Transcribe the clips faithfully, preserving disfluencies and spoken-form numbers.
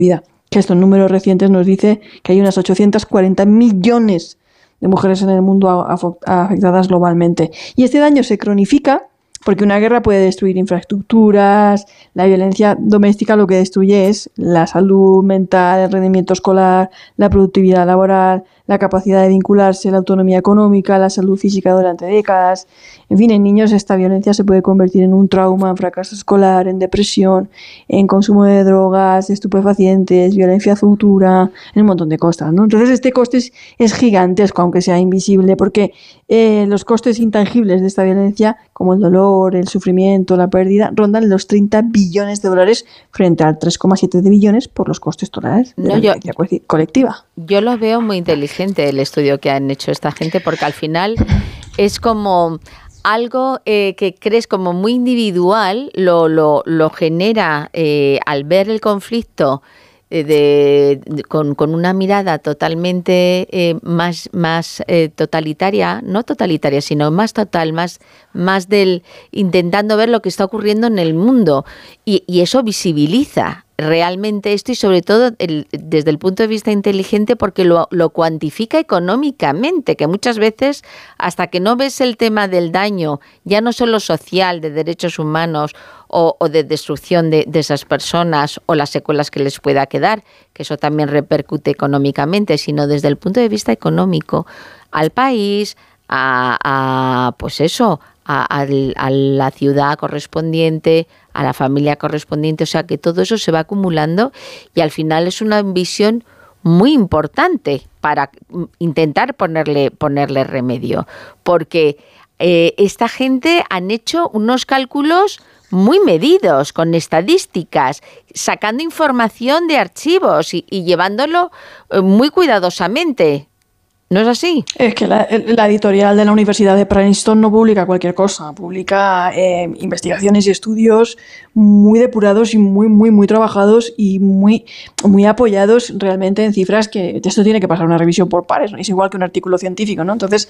vida. Que estos números recientes nos dice que hay unas ochocientos cuarenta millones de mujeres en el mundo afectadas globalmente. Y este daño se cronifica porque una guerra puede destruir infraestructuras, la violencia doméstica lo que destruye es la salud mental, el rendimiento escolar, la productividad laboral, la capacidad de vincularse, la autonomía económica, la salud física durante décadas. En fin, en niños esta violencia se puede convertir en un trauma, en fracaso escolar, en depresión, en consumo de drogas, de estupefacientes, violencia futura, en un montón de cosas, ¿no? Entonces este coste es, es gigantesco, aunque sea invisible, porque eh, los costes intangibles de esta violencia, como el dolor, el sufrimiento, la pérdida, rondan los treinta billones de dólares frente al tres coma siete de billones por los costes totales de no, la violencia yo, colectiva. Yo lo veo muy inteligente el estudio que han hecho esta gente, porque al final es como algo eh, que crees como muy individual, lo, lo, lo genera eh, al ver el conflicto eh, de, de, con, con una mirada totalmente eh, más, más eh, totalitaria, no totalitaria, sino más total, más, más del intentando ver lo que está ocurriendo en el mundo, y, y eso visibiliza realmente esto, y sobre todo el, desde el punto de vista inteligente, porque lo, lo cuantifica económicamente, que muchas veces hasta que no ves el tema del daño, ya no solo social, de derechos humanos o, o de destrucción de, de esas personas o las secuelas que les pueda quedar, que eso también repercute económicamente, sino desde el punto de vista económico al país, a, a pues eso, A, a, a la ciudad correspondiente, a la familia correspondiente, o sea que todo eso se va acumulando y al final es una visión muy importante para intentar ponerle, ponerle remedio, porque eh, esta gente han hecho unos cálculos muy medidos, con estadísticas, sacando información de archivos y, y llevándolo eh, muy cuidadosamente. ¿No es así? Es que la, la editorial de la Universidad de Princeton no publica cualquier cosa, publica eh, investigaciones y estudios muy depurados y muy, muy, muy trabajados y muy, muy apoyados realmente en cifras que esto tiene que pasar una revisión por pares, ¿no? Es igual que un artículo científico, ¿no? Entonces,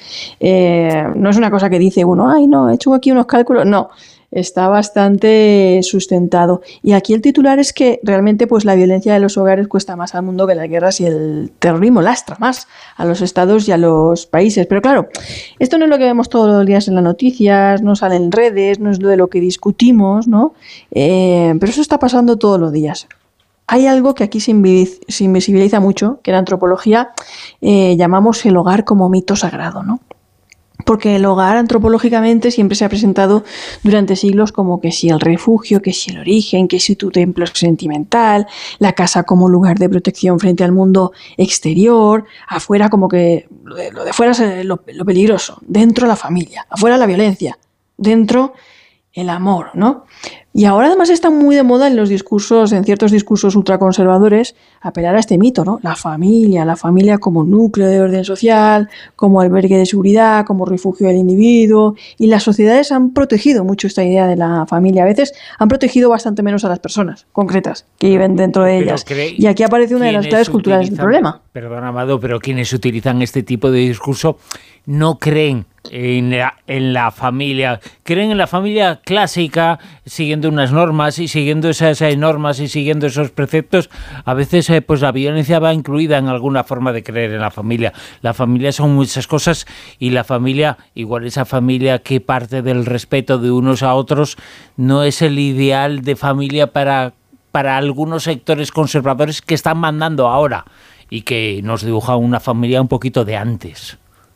eh, no es una cosa que dice uno, ay, no, he hecho aquí unos cálculos, no. Está bastante sustentado. Y aquí el titular es que realmente pues la violencia de los hogares cuesta más al mundo que las guerras, y el terrorismo lastra más a los estados y a los países. Pero claro, esto no es lo que vemos todos los días en las noticias, no sale en redes, no es lo de lo que discutimos, ¿no? Eh, pero eso está pasando todos los días. Hay algo que aquí se invisibiliza mucho, que en antropología eh, llamamos el hogar como mito sagrado, ¿no? Porque el hogar antropológicamente siempre se ha presentado durante siglos como que si el refugio, que si el origen, que si tu templo sentimental, la casa como lugar de protección frente al mundo exterior, afuera como que lo de, lo de fuera es lo, lo peligroso, dentro la familia, afuera la violencia, dentro el amor, ¿no? Y ahora además está muy de moda en los discursos, en ciertos discursos ultraconservadores, apelar a este mito, ¿no? La familia, la familia como núcleo de orden social, como albergue de seguridad, como refugio del individuo. Y las sociedades han protegido mucho esta idea de la familia. A veces han protegido bastante menos a las personas concretas que viven dentro de ellas. Y aquí aparece una de las claves culturales del problema. Perdón, Amado, pero quienes utilizan este tipo de discurso no creen en la, en la familia, creen en la familia clásica, siguiendo unas normas y siguiendo esas eh, normas y siguiendo esos preceptos. A veces eh, pues la violencia va incluida en alguna forma de creer en la familia. La familia son muchas cosas, y la familia, igual esa familia que parte del respeto de unos a otros, no es el ideal de familia para, para algunos sectores conservadores que están mandando ahora y que nos dibujan una familia un poquito de antes.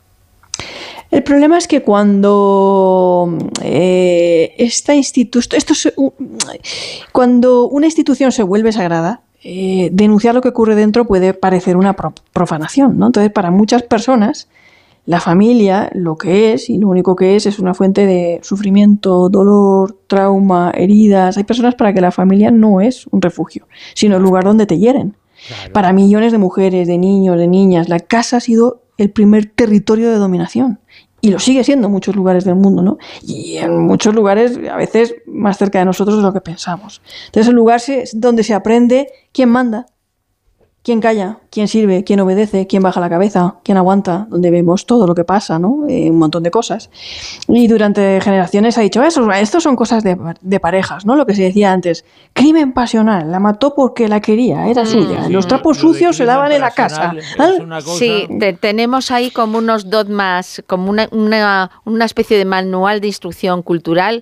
El problema es que cuando eh, esta institu- esto se, uh, cuando una institución se vuelve sagrada, eh, denunciar lo que ocurre dentro puede parecer una pro- profanación, ¿no? Entonces, para muchas personas, la familia lo que es, y lo único que es, es una fuente de sufrimiento, dolor, trauma, heridas. Hay personas para que la familia no es un refugio, sino el lugar donde te hieren. Claro. Para millones de mujeres, de niños, de niñas, la casa ha sido el primer territorio de dominación. Y lo sigue siendo en muchos lugares del mundo, ¿no? Y en muchos lugares, a veces, más cerca de nosotros de lo que pensamos. Entonces, el lugar es donde se aprende quién manda, ¿Quién calla? ¿Quién sirve? ¿Quién obedece? ¿Quién baja la cabeza? ¿Quién aguanta? Donde vemos todo lo que pasa, ¿no? Eh, un montón de cosas. Y durante generaciones ha dicho, eso, esto son cosas de, de parejas, ¿no? Lo que se decía antes, crimen pasional, la mató porque la quería, era mm, suya. Los trapos sucios se lavan en la casa. Cosa... Sí, te, tenemos ahí como unos dogmas, como una, una, una especie de manual de instrucción cultural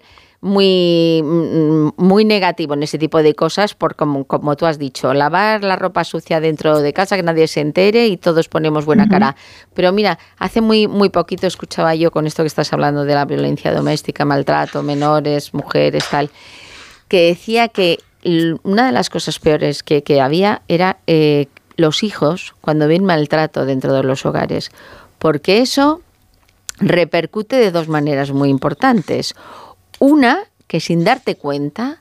muy, muy negativo en ese tipo de cosas, por como, como tú has dicho, lavar la ropa sucia dentro de casa, que nadie se entere y todos ponemos buena uh-huh. cara. Pero mira, hace muy, muy poquito escuchaba yo con esto que estás hablando de la violencia doméstica, maltrato, menores, mujeres, tal, que decía que una de las cosas peores que, que había era eh, los hijos cuando ven maltrato dentro de los hogares, porque eso repercute de dos maneras muy importantes. Una, que sin darte cuenta,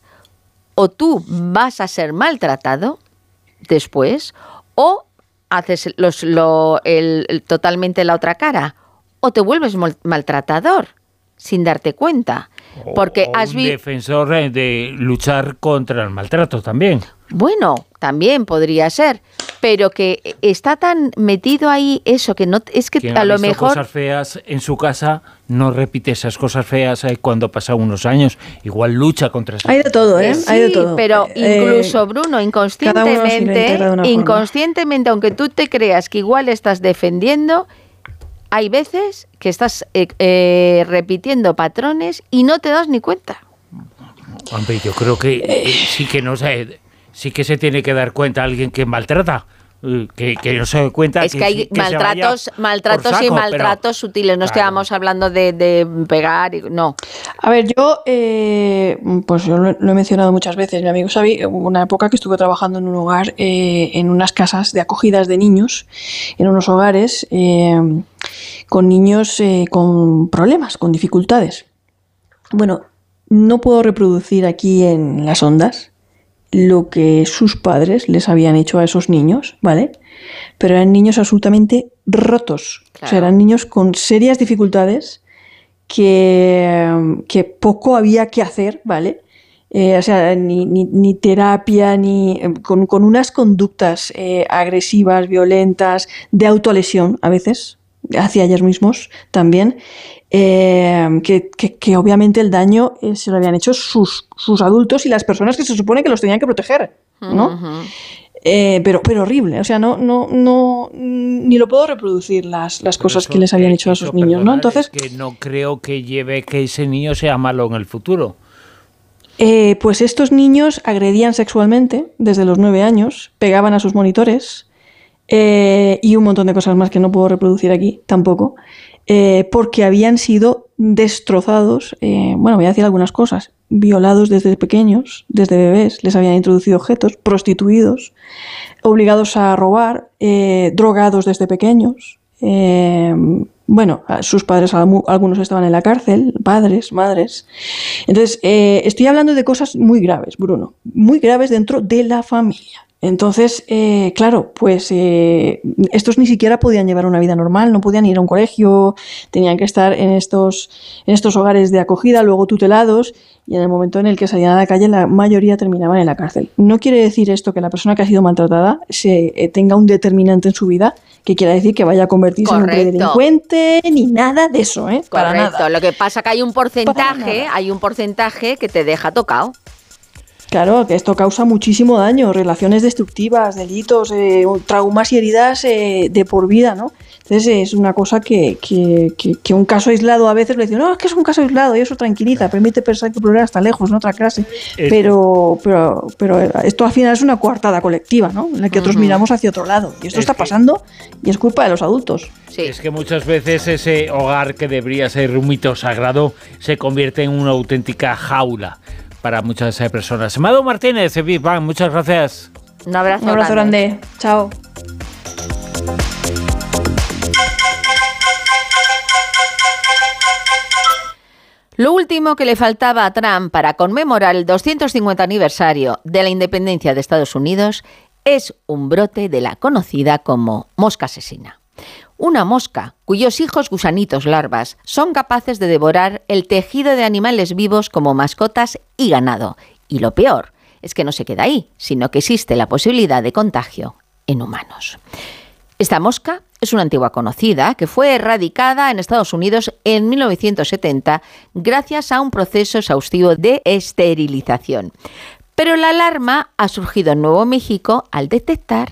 o tú vas a ser maltratado después, o haces los, lo, el, el, totalmente la otra cara, o te vuelves mal, maltratador sin darte cuenta. Porque o has un vi- defensor de luchar contra el maltrato también. Bueno, también podría ser, pero que está tan metido ahí eso que no es que Quien a ha lo visto mejor cosas feas en su casa no repite esas cosas feas eh, cuando pasan unos años, igual lucha contra esas. Hay de todo, ¿eh? Sí, Hay de todo. pero eh, incluso Bruno, inconscientemente, inconscientemente, aunque tú te creas que igual estás defendiendo, hay veces que estás eh, eh, repitiendo patrones y no te das ni cuenta. Hombre, yo creo que eh, sí que no sé, sí que se tiene que dar cuenta alguien que maltrata. Que, que no se dé cuenta es que, que hay que maltratos, maltratos saco, y maltratos pero, sutiles. No claro. estábamos hablando de, de pegar, y, no. A ver, yo, eh, pues yo lo, lo he mencionado muchas veces. Mi amigo Xavi, hubo una época que estuve trabajando en un hogar, eh, en unas casas de acogidas de niños, en unos hogares eh, con niños eh, con problemas, con dificultades. Bueno, no puedo reproducir aquí en las ondas lo que sus padres les habían hecho a esos niños, ¿vale? Pero eran niños absolutamente rotos. Claro. O sea, eran niños con serias dificultades que, que poco había que hacer, ¿vale? Eh, o sea, ni, ni, ni terapia, ni con, con unas conductas eh, agresivas, violentas, de autolesión a veces, hacia ellos mismos también. Eh, que, que, que obviamente el daño eh, se lo habían hecho sus, sus adultos y las personas que se supone que los tenían que proteger, ¿no? Uh-huh. Eh, pero, pero horrible, o sea, no, no, no, ni lo puedo reproducir las, las cosas que les habían hecho a esos niños, ¿no? Entonces, es que no creo que lleve que ese niño sea malo en el futuro. Eh, pues estos niños agredían sexualmente desde los nueve años, pegaban a sus monitores eh, y un montón de cosas más que no puedo reproducir aquí tampoco. Eh, porque habían sido destrozados, eh, bueno, voy a decir algunas cosas, violados desde pequeños, desde bebés, les habían introducido objetos, prostituidos, obligados a robar, eh, drogados desde pequeños, eh, bueno, sus padres, algunos estaban en la cárcel, padres, madres. Entonces, eh, estoy hablando de cosas muy graves, Bruno, muy graves dentro de la familia. Entonces, eh, claro, pues eh, estos ni siquiera podían llevar una vida normal, no podían ir a un colegio, tenían que estar en estos, en estos hogares de acogida, luego tutelados, y en el momento en el que salían a la calle la mayoría terminaban en la cárcel. No quiere decir esto que la persona que ha sido maltratada se, eh, tenga un determinante en su vida que quiera decir que vaya a convertirse Correcto. en un delincuente, ni nada de eso, ¿eh? Para Correcto. nada. Lo que pasa es que hay un porcentaje, hay un porcentaje que te deja tocado. Claro, que esto causa muchísimo daño, relaciones destructivas, delitos, eh, traumas y heridas eh, de por vida, ¿no? Entonces es una cosa que, que, que, que un caso aislado a veces le dicen, no, es que es un caso aislado y eso tranquiliza, permite pensar que el problema está lejos, en otra clase. Pero, pero, pero esto al final es una coartada colectiva, ¿no? En la que otros uh-huh. miramos hacia otro lado. Y esto es está pasando y es culpa de los adultos. Sí. Es que muchas veces ese hogar que debería ser un mito sagrado se convierte en una auténtica jaula para muchas personas. Mado Martínez, Big Bang, muchas gracias. Un abrazo, Un abrazo grande. grande. Chao. Lo último que le faltaba a Trump para conmemorar el doscientos cincuenta aniversario de la independencia de Estados Unidos es un brote de la conocida como mosca asesina. Una mosca cuyos hijos gusanitos larvas son capaces de devorar el tejido de animales vivos como mascotas y ganado. Y lo peor es que no se queda ahí, sino que existe la posibilidad de contagio en humanos. Esta mosca es una antigua conocida que fue erradicada en Estados Unidos en mil novecientos setenta gracias a un proceso exhaustivo de esterilización. Pero la alarma ha surgido en Nuevo México al detectar